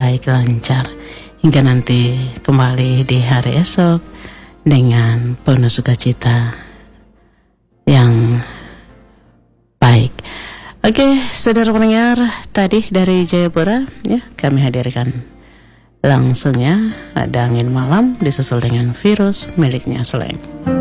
baik lancar hingga nanti kembali di hari esok dengan penuh sukacita yang baik. Oke, saudara pendengar, tadi dari Jayapura ya kami hadirkan langsungnya ada angin malam disusul dengan virus miliknya Slang.